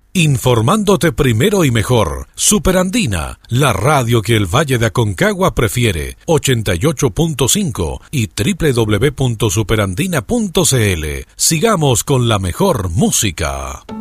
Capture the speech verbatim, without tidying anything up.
Informándote primero y mejor. Superandina, la radio que el Valle de Aconcagua prefiere. ochenta y ocho punto cinco y doble u doble u doble u punto superandina punto c l. Sigamos con la mejor música.